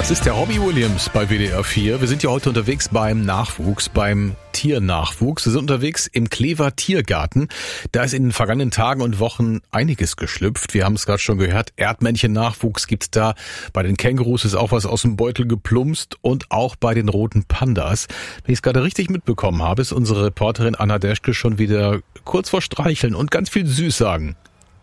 Das ist der Robbie Williams bei WDR 4. Wir sind ja heute unterwegs beim Nachwuchs, beim Tiernachwuchs. Wir sind unterwegs im Klever Tiergarten. Da ist in den vergangenen Tagen und Wochen einiges geschlüpft. Wir haben es gerade schon gehört. Erdmännchen-Nachwuchs gibt's da. Bei den Kängurus ist auch was aus dem Beutel geplumpst und auch bei den roten Pandas. Wenn ich es gerade richtig mitbekommen habe, ist unsere Reporterin Anna Deschke schon wieder kurz vor Streicheln und ganz viel süß sagen.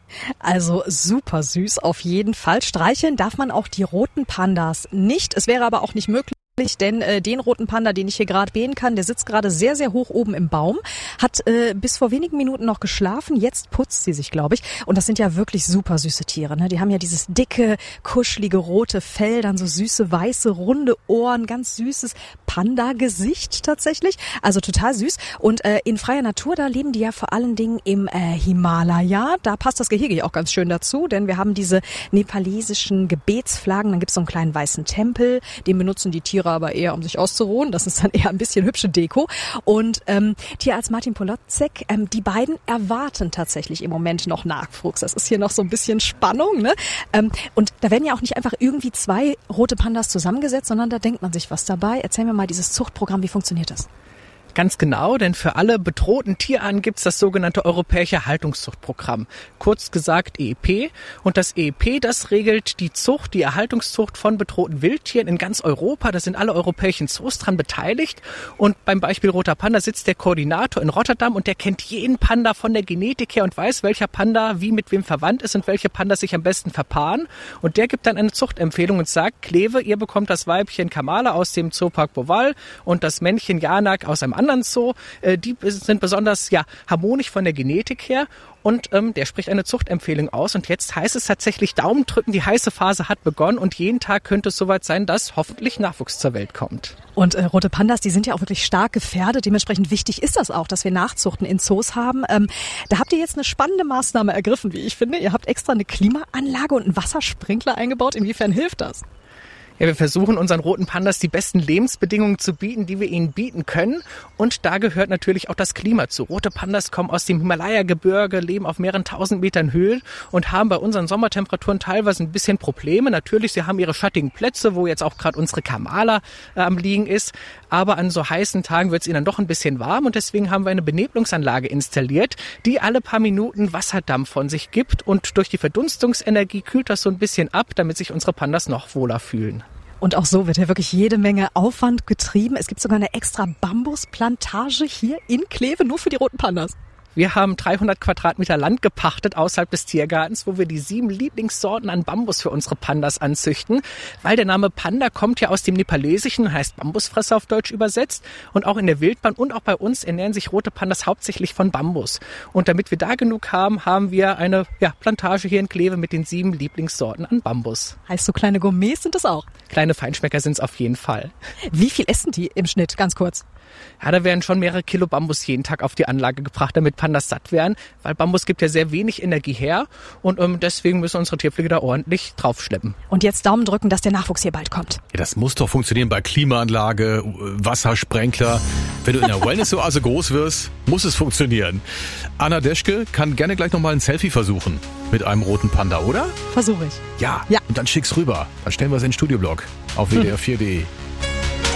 Also super süß auf jeden Fall. Streicheln darf man auch die roten Pandas nicht. Es wäre aber auch nicht möglich, denn den roten Panda, den ich hier gerade sehen kann, der sitzt gerade sehr, sehr hoch oben im Baum, hat bis vor wenigen Minuten noch geschlafen, jetzt putzt sie sich, glaube ich. Und das sind ja wirklich super süße Tiere, ne? Die haben ja dieses dicke, kuschelige, rote Fell, dann so süße, weiße, runde Ohren, ganz süßes Panda-Gesicht tatsächlich. Also total süß. Und in freier Natur, da leben die ja vor allen Dingen im Himalaya. Da passt das Gehege ja auch ganz schön dazu, denn wir haben diese nepalesischen Gebetsflaggen, dann gibt es so einen kleinen weißen Tempel, den benutzen die Tiere aber eher, um sich auszuruhen. Das ist dann eher ein bisschen hübsche Deko. Und Tierarzt Martin Polotzek, die beiden erwarten tatsächlich im Moment noch Nachwuchs. Das ist hier noch so ein bisschen Spannung, ne? Und da werden ja auch nicht einfach irgendwie zwei rote Pandas zusammengesetzt, sondern da denkt man sich was dabei. Erzähl mir mal dieses Zuchtprogramm, wie funktioniert das? Ganz genau, denn für alle bedrohten Tierarten gibt's das sogenannte Europäische Haltungszuchtprogramm, kurz gesagt EEP. Und das EEP, das regelt die Zucht, die Erhaltungszucht von bedrohten Wildtieren in ganz Europa. Da sind alle europäischen Zoos dran beteiligt. Und beim Beispiel roter Panda sitzt der Koordinator in Rotterdam und der kennt jeden Panda von der Genetik her und weiß, welcher Panda wie mit wem verwandt ist und welche Pandas sich am besten verpaaren. Und der gibt dann eine Zuchtempfehlung und sagt, Kleve, ihr bekommt das Weibchen Kamala aus dem Zoopark Beauval und das Männchen Janak aus einem anderen Zoo. Die sind besonders harmonisch von der Genetik her und der spricht eine Zuchtempfehlung aus. Und jetzt heißt es tatsächlich, Daumen drücken, die heiße Phase hat begonnen und jeden Tag könnte es soweit sein, dass hoffentlich Nachwuchs zur Welt kommt. Und rote Pandas, die sind ja auch wirklich stark gefährdet. Dementsprechend wichtig ist das auch, dass wir Nachzuchten in Zoos haben. Da habt ihr jetzt eine spannende Maßnahme ergriffen, wie ich finde. Ihr habt extra eine Klimaanlage und einen Wassersprinkler eingebaut. Inwiefern hilft das? Ja, wir versuchen unseren roten Pandas die besten Lebensbedingungen zu bieten, die wir ihnen bieten können. Und da gehört natürlich auch das Klima zu. Rote Pandas kommen aus dem Himalaya-Gebirge, leben auf mehreren tausend Metern Höhe und haben bei unseren Sommertemperaturen teilweise ein bisschen Probleme. Natürlich, sie haben ihre schattigen Plätze, wo jetzt auch gerade unsere Kamala am Liegen ist. Aber an so heißen Tagen wird es ihnen dann doch ein bisschen warm. Und deswegen haben wir eine Benebelungsanlage installiert, die alle paar Minuten Wasserdampf von sich gibt. Und durch die Verdunstungsenergie kühlt das so ein bisschen ab, damit sich unsere Pandas noch wohler fühlen. Und auch so wird ja wirklich jede Menge Aufwand getrieben. Es gibt sogar eine extra Bambusplantage hier in Kleve, nur für die roten Pandas. Wir haben 300 Quadratmeter Land gepachtet außerhalb des Tiergartens, wo wir die 7 Lieblingssorten an Bambus für unsere Pandas anzüchten. Weil der Name Panda kommt ja aus dem Nepalesischen, heißt Bambusfresser auf Deutsch übersetzt. Und auch in der Wildbahn und auch bei uns ernähren sich rote Pandas hauptsächlich von Bambus. Und damit wir da genug haben, haben wir eine Plantage hier in Kleve mit den 7 Lieblingssorten an Bambus. Heißt, so kleine Gourmets sind das auch? Kleine Feinschmecker sind es auf jeden Fall. Wie viel essen die im Schnitt, ganz kurz? Ja, da werden schon mehrere Kilo Bambus jeden Tag auf die Anlage gebracht, damit Pandas satt werden, weil Bambus gibt ja sehr wenig Energie her und deswegen müssen unsere Tierpflege da ordentlich draufschleppen. Und jetzt Daumen drücken, dass der Nachwuchs hier bald kommt. Ja, das muss doch funktionieren bei Klimaanlage, Wassersprenkler. Wenn du in der Wellness-Oase groß wirst, muss es funktionieren. Anna Deschke kann gerne gleich nochmal ein Selfie versuchen mit einem roten Panda, oder? Versuche ich. Ja. Und dann schick's rüber. Dann stellen wir es in den Studioblog auf wdr4.de.